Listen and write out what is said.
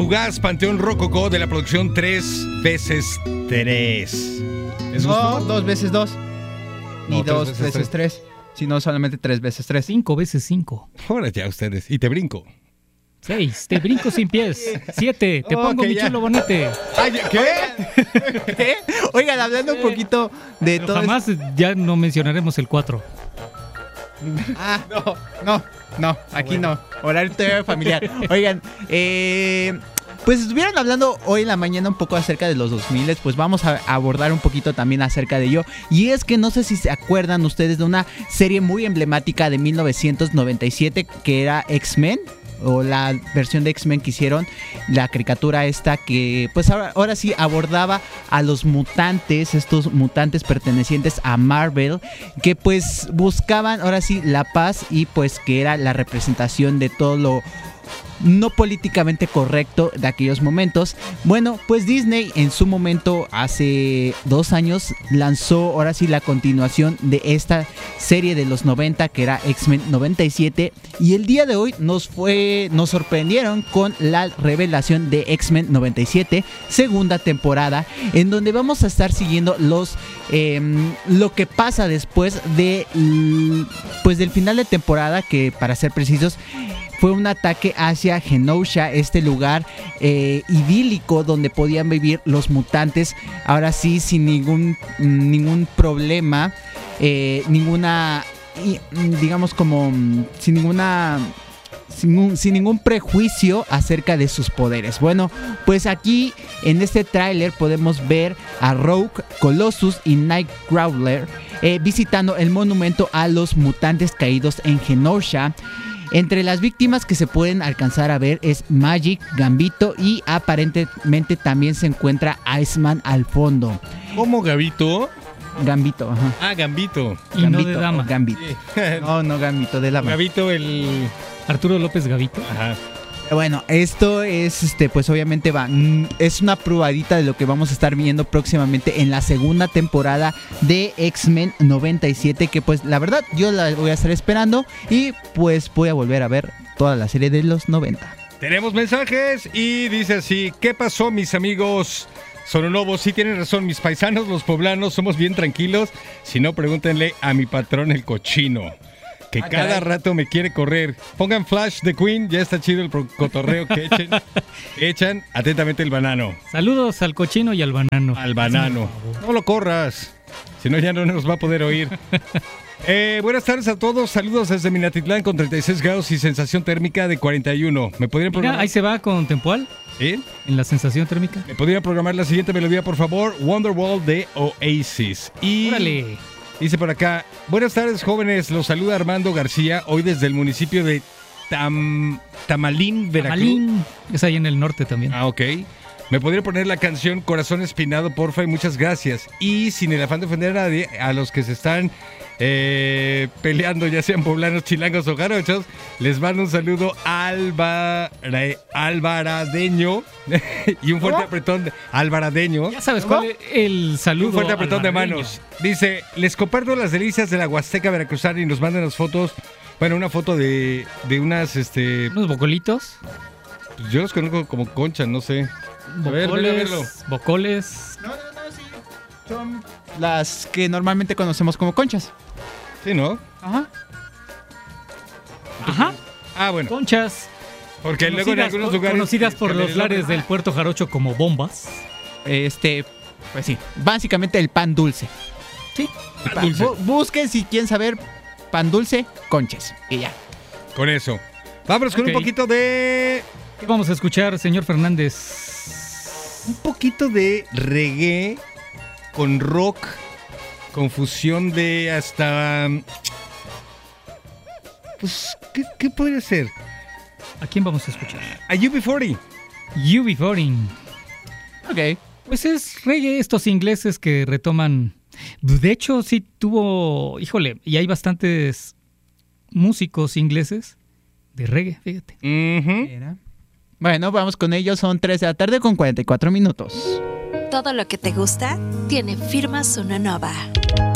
Fugaz Panteón Rococó de la producción 3x3. No, 2x2. Ni No, 2x3. Sino solamente 3x3. 5x5. Ahora ya ustedes. Y te brinco. 6, te brinco sin pies. 7, te pongo mi chulo bonete. Ay, ¿qué? ¿Qué? Oigan, hablando un poquito de Pero todo. jamás ya no mencionaremos el 4. No, aquí no. Horario familiar. Oigan, pues estuvieron hablando hoy en la mañana un poco acerca de los 2000, pues vamos a abordar un poquito también acerca de ello. Y es que no sé si se acuerdan ustedes de una serie muy emblemática de 1997 que era X-Men. O la versión de X-Men que hicieron, la caricatura esta que pues ahora sí abordaba a los mutantes, estos mutantes pertenecientes a Marvel, que pues buscaban ahora sí la paz y pues que era la representación de todo lo no políticamente correcto de aquellos momentos. Bueno, pues Disney en su momento, hace 2 años, lanzó ahora sí la continuación de esta serie de los 90 que era X-Men 97, y el día de hoy nos sorprendieron con la revelación de X-Men 97 segunda temporada, en donde vamos a estar siguiendo lo que pasa después de pues del final de temporada, que para ser precisos fue un ataque hacia Genosha, este lugar idílico donde podían vivir los mutantes, ahora sí sin ningún problema, digamos como sin ningún prejuicio acerca de sus poderes. Bueno, pues aquí en este tráiler podemos ver a Rogue, Colossus y Nightcrawler visitando el monumento a los mutantes caídos en Genosha. Entre las víctimas que se pueden alcanzar a ver es Magic, Gambito y aparentemente también se encuentra Iceman al fondo. ¿Cómo, Gambito? Gambito, ajá. Ah, Gambito. Y Gambito, no de dama. Gambito. No, Gambito, de dama. Gambito, el... Arturo López Gavito. Ajá. Bueno, esto es, pues obviamente es una probadita de lo que vamos a estar viendo próximamente en la segunda temporada de X-Men 97, que pues la verdad yo la voy a estar esperando y pues voy a volver a ver toda la serie de los 90. Tenemos mensajes y dice así: ¿qué pasó, mis amigos sononovos? Sí tienen razón, mis paisanos, los poblanos, somos bien tranquilos. Si no, pregúntenle a mi patrón el cochino, que cada rato me quiere correr. Pongan Flash de Queen, ya está chido el cotorreo que echan. Atentamente el banano. Saludos al cochino y al banano. Al banano. No lo corras, si no ya no nos va a poder oír. Buenas tardes a todos, saludos desde Minatitlán con 36 grados y sensación térmica de 41. ¿Me podrían programar? Mira, ahí se va con Tempoal. ¿Sí? En la sensación térmica. ¿Me podrían programar la siguiente melodía, por favor? Wonderwall de Oasis. Y... ¡Órale! Dice por acá: buenas tardes, jóvenes, los saluda Armando García, hoy desde el municipio de Tamalín, Veracruz. Tamalín, es ahí en el norte también. Ah, ok. ¿Me podría poner la canción Corazón Espinado, porfa? Y muchas gracias. Y sin el afán de ofender a nadie, a los que se están peleando, ya sean poblanos, chilangos o jarochos, les mando un saludo alvaradeño y un fuerte apretón de alvaradeño. Ya sabes cuál es el saludo. Un fuerte apretón de alvaradeño. manos. Dice: les comparto las delicias de la Huasteca veracruzana y nos mandan las fotos. Bueno, una foto de unas, unos bocolitos. yo los conozco como conchas, no sé. A ver, ven a verlo. Bocoles. No, sí. Son las que normalmente conocemos como conchas. Sí, ¿no? Ajá. Ajá. Ah, bueno. Conchas. Porque luego en algunos lugares... Conocidas por los lares del Puerto Jarocho como bombas. Pues sí. Básicamente el pan dulce. Sí. Pan dulce. Busquen si quieren saber pan dulce, conchas. Y ya. Con eso. Vámonos con Ok. un poquito de... ¿Qué vamos a escuchar, señor Fernández? Un poquito de reggae con rock, con fusión de hasta... Pues, ¿qué podría ser? ¿A quién vamos a escuchar? A UB40. UB40. Ok. Pues es reggae, estos ingleses que retoman. De hecho, sí tuvo. Híjole, y hay bastantes músicos ingleses de reggae, fíjate. Ujú. Bueno, vamos con ellos. Son 3 de la tarde con 44 minutos. Todo lo que te gusta tiene firma Sononova.